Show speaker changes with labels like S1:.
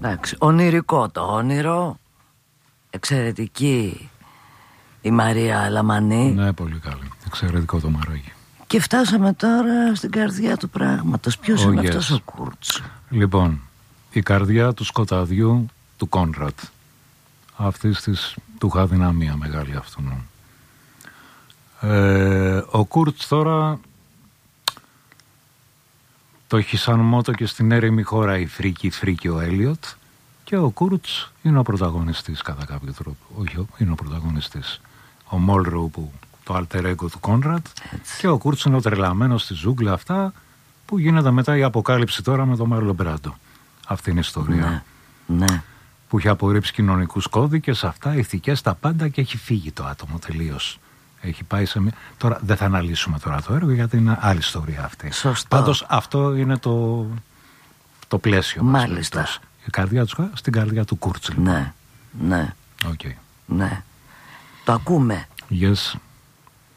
S1: Εντάξει, ονειρικό το όνειρο. Εξαιρετική η Μαρία Λαμανή.
S2: Ναι, πολύ καλή. Εξαιρετικό το Μαράκι.
S1: Και φτάσαμε τώρα στην καρδιά του πράγματος. Ποιος είναι αυτός ο Κούρτς? Λοιπόν,
S2: η καρδιά του σκοταδιού του Κόνραντ. Αυτής της του είχα δυναμία μεγάλη αυτού. Ο Κούρτς τώρα το έχει σαν μότο και στην έρημη χώρα η φρίκη ο Έλιοτ, και ο Κούρτς είναι ο πρωταγωνιστής κατά κάποιο τρόπο. Όχι, είναι ο πρωταγωνιστής. Ο Μόλρο, που το alter ego του Κόνραντ, και ο Κούρτς είναι ο τρελαμένος στη ζούγκλα αυτά, που γίνεται μετά η αποκάλυψη τώρα με τον Μάρλον Μπράντο. Αυτή είναι η ιστορία.
S1: Ναι.
S2: Που έχει απορρίψει κοινωνικούς κώδικες, αυτά, ηθικές, τα πάντα, και έχει φύγει το άτομο τελείως. Έχει πάει σε μια... Τώρα δεν θα αναλύσουμε τώρα το έργο, γιατί είναι άλλη ιστορία αυτή.
S1: Σωστό.
S2: Πάντως αυτό είναι το πλαίσιο.
S1: Μάλιστα.
S2: Μας, η καρδιά του, στην καρδιά του Κούρτς.
S1: Ναι.
S2: Okay.
S1: Ναι. Το ακούμε.
S2: Yes.